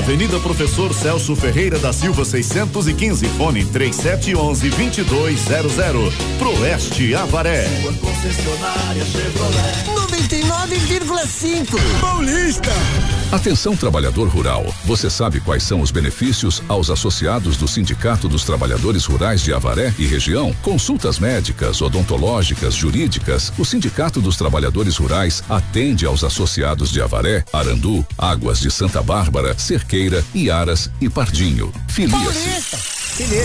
Avenida Professor Celso Ferreira da Silva 615, fone 3711-2200. Proeste Avaré. Sua concessionária Chevrolet 99,5 Paulista. Atenção, trabalhador rural. Você sabe quais são os benefícios aos associados do Sindicato dos Trabalhadores Rurais de Avaré e região? Consultas médicas, odontológicas, jurídicas. O Sindicato dos Trabalhadores Rurais atende aos associados de Avaré, Arandu, Águas de Santa Bárbara, Cerqueira, Iaras e Pardinho. Filia-se.